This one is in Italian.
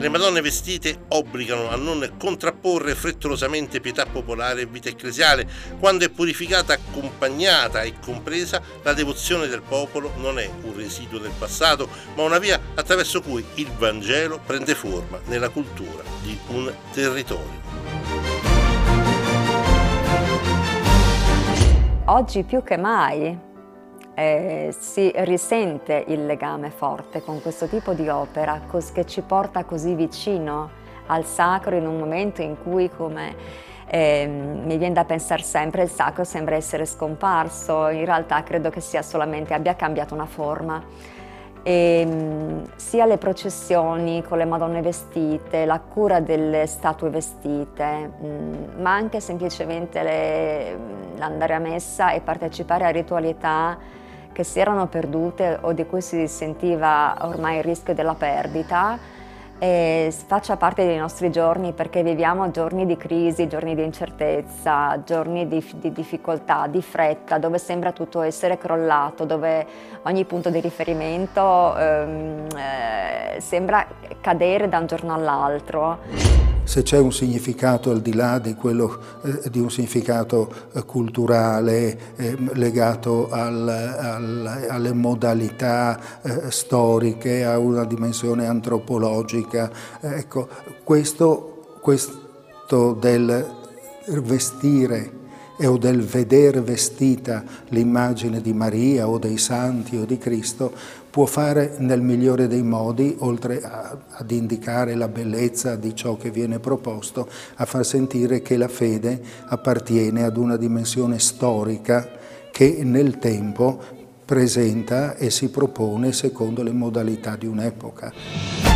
Le Madonne vestite obbligano a non contrapporre frettolosamente pietà popolare e vita ecclesiale. Quando è purificata, accompagnata e compresa, la devozione del popolo non è un residuo del passato, ma una via attraverso cui il Vangelo prende forma nella cultura di un territorio. Oggi più che mai si risente il legame forte con questo tipo di opera che ci porta così vicino al sacro in un momento in cui, come mi viene da pensare sempre, il sacro sembra essere scomparso. In realtà credo che abbia cambiato una forma. Sia le processioni con le Madonne vestite, la cura delle statue vestite, ma anche semplicemente l'andare a messa e partecipare a ritualità che si erano perdute o di cui si sentiva ormai il rischio della perdita, faccia parte dei nostri giorni, perché viviamo giorni di crisi, giorni di incertezza, giorni di difficoltà, di fretta, dove sembra tutto essere crollato, dove ogni punto di riferimento sembra cadere da un giorno all'altro. Se c'è un significato al di là di quello di un significato culturale legato alle modalità storiche, a una dimensione antropologica, ecco, questo del vestire o del vedere vestita l'immagine di Maria o dei santi o di Cristo può fare nel migliore dei modi, oltre ad indicare la bellezza di ciò che viene proposto, a far sentire che la fede appartiene ad una dimensione storica che nel tempo presenta e si propone secondo le modalità di un'epoca.